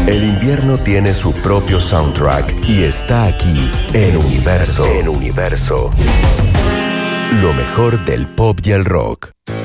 El invierno tiene su propio soundtrack y está aquí en Universo. Lo mejor del pop y el rock.